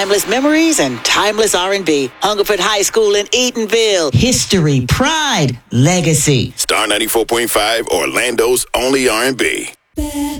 Timeless memories and timeless R&B. Hungerford High School in Eatonville. History, pride, legacy. Star 94.5, Orlando's only R&B.